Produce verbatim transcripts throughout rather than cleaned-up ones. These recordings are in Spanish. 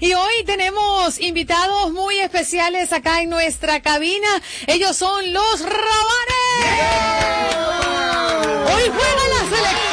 Y hoy tenemos invitados muy especiales acá en nuestra cabina. Ellos son los Rabanes. Hoy juega la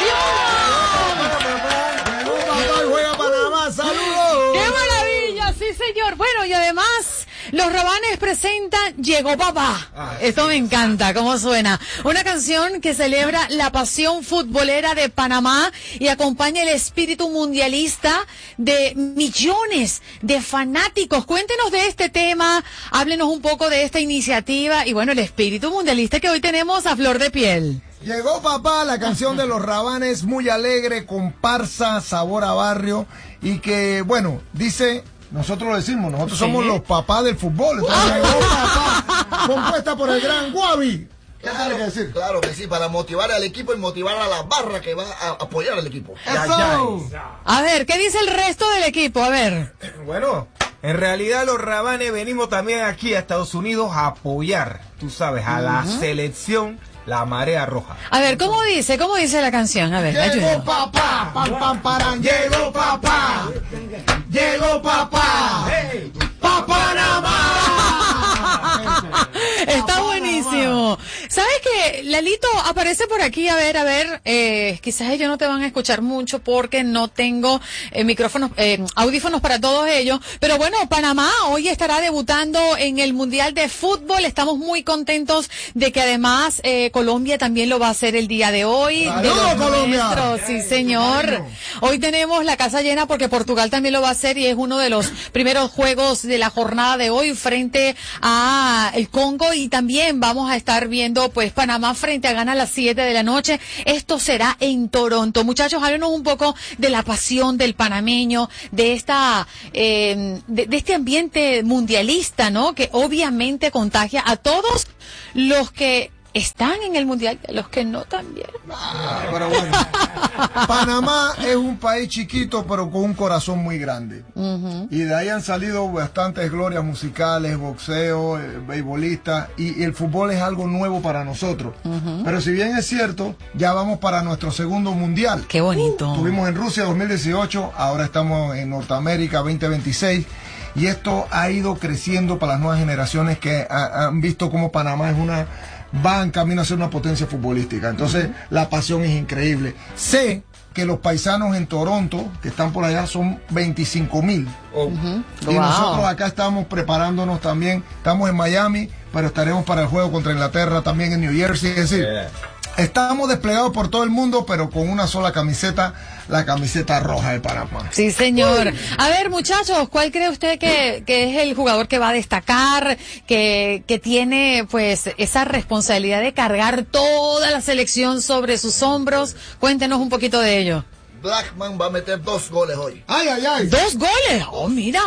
selección. Hoy juega Panamá, saludos. ¡Qué maravilla! Sí, señor. Bueno, y además, los Rabanes presentan Llegó Papá. Ah, Esto sí, me encanta, cómo suena. Una canción que celebra la pasión futbolera de Panamá y acompaña el espíritu mundialista de millones de fanáticos. Cuéntenos de este tema, háblenos un poco de esta iniciativa y bueno, el espíritu mundialista que hoy tenemos a flor de piel. Llegó Papá, la canción de los Rabanes, muy alegre, comparsa, sabor a barrio y que, bueno, dice... Nosotros lo decimos, nosotros ¿Sí? somos los papás del fútbol. Entonces, Llegó Papá, compuesta por el gran Guavi. ¿Qué claro, tiene que decir? Claro que sí, para motivar al equipo y motivar a la barra que va a apoyar al equipo. Ya, ya, ya. A ver, ¿qué dice el resto del equipo? A ver. Bueno, en realidad los Rabanes venimos también aquí a Estados Unidos a apoyar, tú sabes, a la uh-huh. selección. La Marea Roja. A ver, ¿cómo dice? ¿Cómo dice la canción? A ver, llegó ayúdame. Papá, pam, pam, paran. Llegó Papá, llegó Papá, hey. Pa' Panamá. Está buenísimo. ¿Sabes qué? Lalito aparece por aquí, a ver, a ver, eh, quizás ellos no te van a escuchar mucho porque no tengo eh, micrófonos, eh, audífonos para todos ellos, pero bueno, Panamá hoy estará debutando en el Mundial de Fútbol, estamos muy contentos de que además eh, Colombia también lo va a hacer el día de hoy. ¡Saludos, Colombia! Nuestros, sí, señor. Hoy tenemos la casa llena porque Portugal también lo va a hacer y es uno de los primeros juegos de la jornada de hoy frente a el Congo y también vamos a estar viendo pues Panamá frente a Ghana a las siete de la noche. Esto será en Toronto. Muchachos, háblenos un poco de la pasión del panameño, de esta eh, de, de este ambiente mundialista, ¿no? Que obviamente contagia a todos los que están en el mundial, los que no también. Ah, pero bueno. Panamá es un país chiquito, pero con un corazón muy grande. Uh-huh. Y de ahí han salido bastantes glorias musicales, boxeo, eh, beisbolistas, y, y el fútbol es algo nuevo para nosotros. Uh-huh. Pero si bien es cierto, ya vamos para nuestro segundo mundial. Qué bonito. Uh, estuvimos en Rusia dos mil dieciocho, ahora estamos en Norteamérica veinte veintiséis. Y esto ha ido creciendo para las nuevas generaciones que ha, han visto cómo Panamá es una... va en camino a ser una potencia futbolística. Entonces, uh-huh. la pasión es increíble. Sé que los paisanos en Toronto, que están por allá, son veinticinco mil. Oh. Uh-huh. Y wow. nosotros acá estamos preparándonos también. Estamos en Miami, pero estaremos para el juego contra Inglaterra también en New Jersey. Es decir, yeah. estamos desplegados por todo el mundo, pero con una sola camiseta, la camiseta roja de Panamá. Sí, señor. A ver, muchachos, ¿cuál cree usted que, que es el jugador que va a destacar, que, que tiene pues esa responsabilidad de cargar toda la selección sobre sus hombros? Cuéntenos un poquito de ello. Blackman va a meter dos goles hoy. ¡Ay, ay, ay! ¡Dos goles! ¡Oh, mira!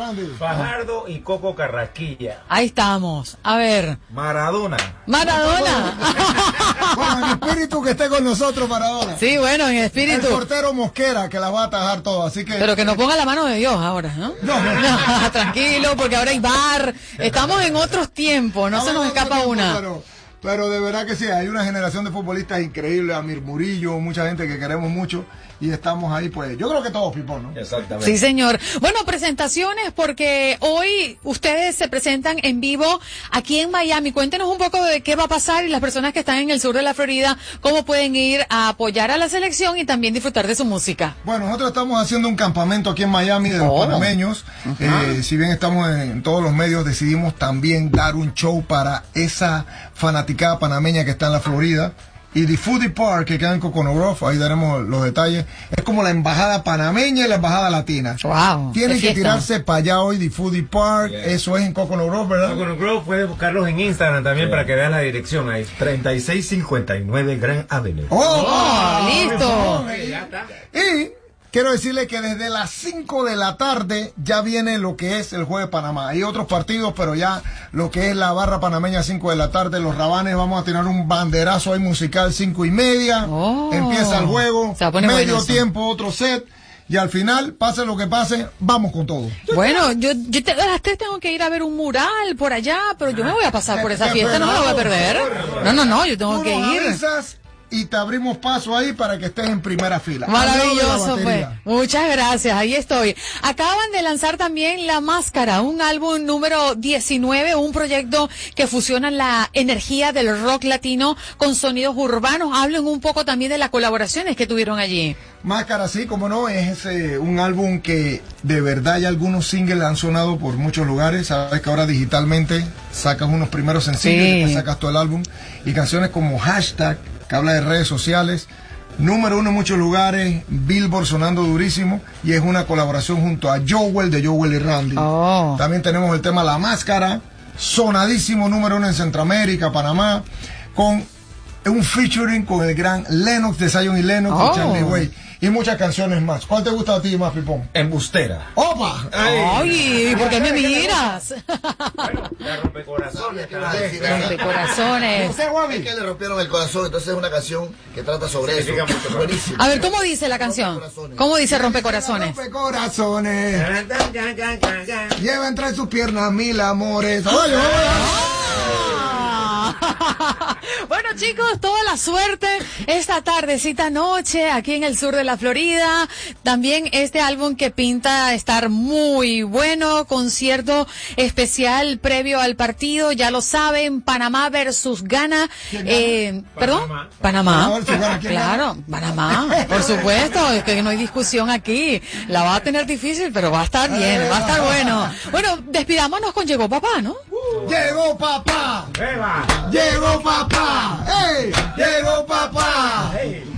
Fajardo y Coco Carrasquilla. Ahí estamos. A ver. Maradona. ¡Maradona! Bueno, en espíritu que esté con nosotros, Maradona. Sí, bueno, en espíritu. El portero Mosquera, que la va a atajar todo, así que... Pero que no ponga la mano de Dios ahora, ¿no? No, no. no. Tranquilo, porque ahora hay V A R. Estamos en otros tiempos, no, no se nos escapa tiempo, una. Pero... Pero de verdad que sí, hay una generación de futbolistas increíbles, Amir Murillo, mucha gente que queremos mucho y estamos ahí, pues, yo creo que todos, Pipón, ¿no? Exactamente. Sí, señor. Bueno, presentaciones, porque hoy ustedes se presentan en vivo aquí en Miami. Cuéntenos un poco de qué va a pasar y las personas que están en el sur de la Florida, cómo pueden ir a apoyar a la selección y también disfrutar de su música. Bueno, nosotros estamos haciendo un campamento aquí en Miami de los oh. panameños. Uh-huh. Eh, si bien estamos en, en todos los medios, decidimos también dar un show para esa fanaticada panameña que está en la Florida. Y The Foodie Park, que queda en Coconut Grove, ahí daremos los detalles. Es como la embajada panameña y la embajada latina. Wow. Tienen que tirarse para allá hoy, The Foodie Park. Yeah. Eso es en Coconut Grove, ¿verdad? Coconut Grove, puedes buscarlos en Instagram también, yeah, para que vean la dirección ahí. treinta y seis cincuenta y nueve Grand Avenue. ¡Oh! oh ¡Listo! Y quiero decirle que desde las cinco de la tarde ya viene lo que es el juego de Panamá. Hay otros partidos, pero ya lo que es la barra panameña, cinco de la tarde, los Rabanes, vamos a tener un banderazo ahí musical, cinco y media. Oh, empieza el juego, medio tiempo, otro set. Y al final, pase lo que pase, vamos con todo. Bueno, yo, yo te, a las tres tengo que ir a ver un mural por allá, pero yo me voy a pasar por esa fiesta, no me lo voy a perder. No, no, no, yo tengo que ir. Avisas y te abrimos paso ahí para que estés en primera fila. Al lado de la Maravilloso, pues. batería. Muchas gracias, ahí estoy. Acaban de lanzar también La Máscara, un álbum número diecinueve, un proyecto que fusiona la energía del rock latino con sonidos urbanos. Hablen un poco también de las colaboraciones que tuvieron allí. Máscara, sí, como no, es eh, un álbum que de verdad ya algunos singles han sonado por muchos lugares. Sabes que ahora digitalmente sacas unos primeros sencillos Sí. y después sacas todo el álbum. Y canciones como Hashtag, que habla de redes sociales, número uno en muchos lugares, Billboard sonando durísimo, y es una colaboración junto a Jowell de Jowell y Randy. Oh. También tenemos el tema La Máscara, sonadísimo, número uno en Centroamérica, Panamá, con un featuring con el gran Lennox de Zion y Lennox Oh. y Charlie Way, y muchas canciones más. ¿Cuál te gusta a ti más, Pipón? Embustera. ¡Opa! Ay, ¿por qué me miras? Bueno, la rompecorazones. ¿Qué vas a decir? De corazones. No sé, Es Guavi. que le rompieron el corazón, entonces es una canción que trata sobre eso. Significa mucho. Buenísimo. A ver, ¿cómo dice la canción? ¿Cómo dice Rompecorazones? Rompecorazones. Lleva entre sus piernas mil amores. Oye, oye. Bueno, chicos, toda la suerte esta tardecita noche aquí en el sur de la Florida. También este álbum que pinta estar muy bueno, concierto especial previo al partido, ya lo saben, Panamá versus Ghana. Eh, ¿Perdón? Panamá. Panamá. Panamá versus Ghana, ¿quién Claro, Panamá, por supuesto, es que no hay discusión aquí. La va a tener difícil, pero va a estar bien, va a estar bueno. Bueno, despidámonos con Llegó Papá, ¿no? Llegó papá. ¡Beba! Llegó papá. ¡Ey! Llegó papá. ¡Ey!